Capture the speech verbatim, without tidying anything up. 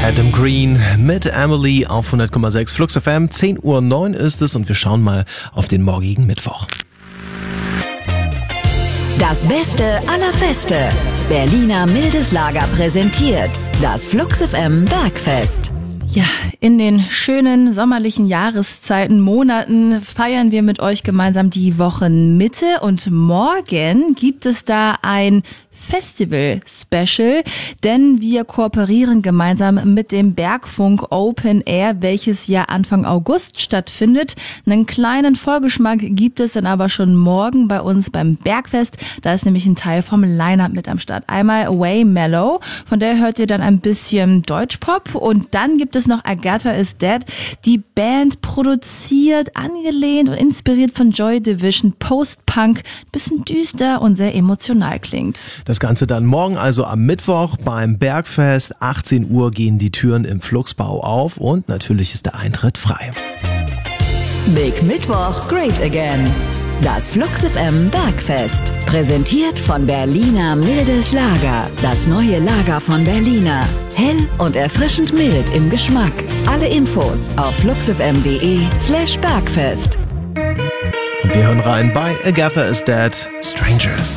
Adam Green mit Emily auf hundert Komma sechs Flux F M. zehn Uhr neun ist es und wir schauen mal auf den morgigen Mittwoch. Das Beste aller Feste. Berliner Mildes Lager präsentiert das Flux F M Bergfest. Ja, in den schönen sommerlichen Jahreszeiten, Monaten feiern wir mit euch gemeinsam die Wochenmitte und morgen gibt es da ein Festival-Special, denn wir kooperieren gemeinsam mit dem Bergfunk Open Air, welches ja Anfang August stattfindet. Einen kleinen Vorgeschmack gibt es dann aber schon morgen bei uns beim Bergfest. Da ist nämlich ein Teil vom Line-Up mit am Start. Einmal Way Mellow, von der hört ihr dann ein bisschen Deutschpop und dann gibt es noch Agatha is Dead. Die Band produziert, angelehnt und inspiriert von Joy Division, Post-Punk, bisschen düster und sehr emotional klingt. Das Ganze dann morgen, also am Mittwoch beim Bergfest. achtzehn Uhr gehen die Türen im Fluxbau auf und natürlich ist der Eintritt frei. Big Mittwoch, Great Again. Das Flux F M Bergfest. Präsentiert von Berliner Mildes Lager. Das neue Lager von Berliner. Hell und erfrischend mild im Geschmack. Alle Infos auf fluxfm.de slash Bergfest. Und wir hören rein bei Agatha is Dead, Strangers.